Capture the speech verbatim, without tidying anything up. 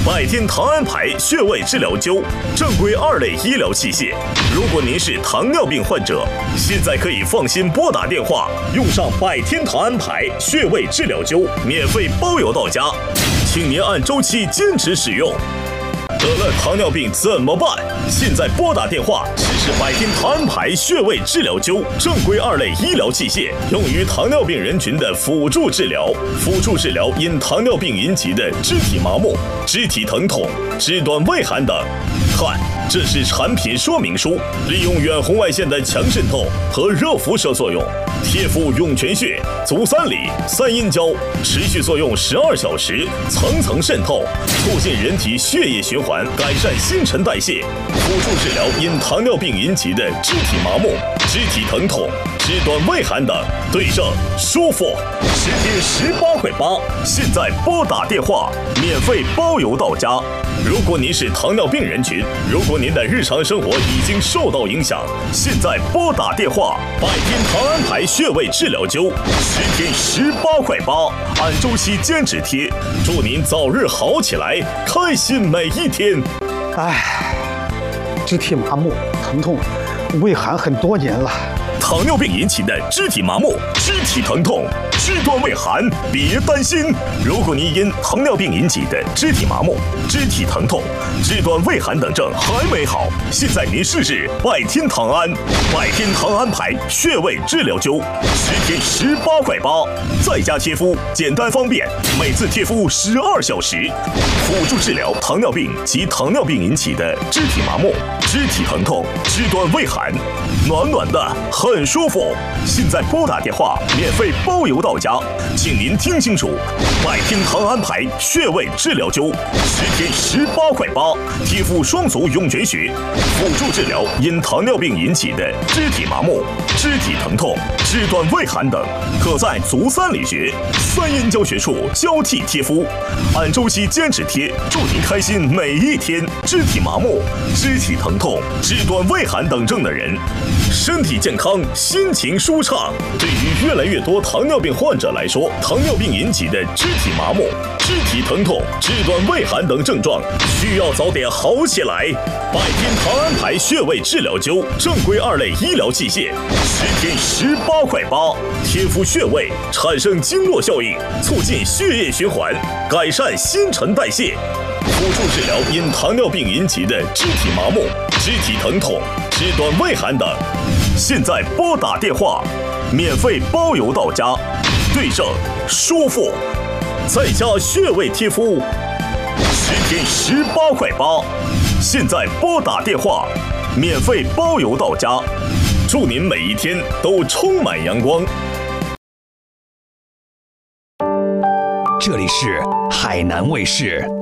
百天糖胺牌穴位治疗灸，正规二类医疗器械。如果您是糖尿病患者，现在可以放心拨打电话，用上百天糖胺牌穴位治疗灸，免费包邮到家，请您按周期坚持使用。得了糖尿病怎么办？现在拨打电话，实施百天糖胺牌穴位治疗灸，正规二类医疗器械，用于糖尿病人群的辅助治疗。辅助治疗因糖尿病引起的肢体麻木、肢体疼痛、肢端畏寒等。看，这是产品说明书，利用远红外线的强渗透和热辐射作用，贴敷涌泉穴、足三里、三阴交，持续作用十二小时，层层渗透，促进人体血液循环，改善新陈代谢。辅助治疗因糖尿病引起的肢体麻木、肢体疼痛、肢端畏寒等，对症舒服，十天十八块八。现在拨打电话，免费包邮到家。如果您是糖尿病人群，如果您的日常生活已经受到影响，现在拨打电话，百天糖胺牌穴位治疗灸，十天十八块八，按周期坚持贴，祝您早日好起来，开心每一天。 唉，肢体麻木、疼痛、畏寒很多年了。 糖尿病引起的肢体麻木、肢体疼痛、肢端畏寒，别担心。如果您因糖尿病引起的肢体麻木、肢体疼痛、肢端畏寒等症还没好，现在您试试百天糖胺，百天糖胺牌穴位治疗灸，十天十八块八，在家贴敷，简单方便，每次贴敷十二小时，辅助治疗糖尿病及糖尿病引起的肢体麻木、肢体疼痛、肢端畏寒，暖暖的，很舒服。现在拨打电话，免费包邮到家，请您听清楚，百天糖胺牌穴位治疗灸，十天十八块八，贴敷双足涌泉穴，辅助治疗因糖尿病引起的肢体麻木、肢体疼痛、肢端畏寒等，可在足三里穴、三阴交穴处交替贴敷，按周期坚持贴，祝您开心每一天。肢体麻木、肢体疼痛、肢端畏寒等症的人，身体健康，心情舒畅。对于越来越多糖尿病患者来说，糖尿病引起的肢体麻木、肢体疼痛、肢端畏寒等症状，需要早点好起来。百天糖胺牌穴位治疗灸，正规二类医疗器械，十天十八块八，贴敷穴位，产生经络效应，促进血液循环，改善新陈代谢。辅助治疗因糖尿病引起的肢体麻木、肢体疼痛、肢端畏寒等，现在拨打电话，免费包邮到家，对症舒服，在家穴位贴敷，十天十八块八。现在拨打电话，免费包邮到家，祝您每一天都充满阳光。 这里是海南卫视。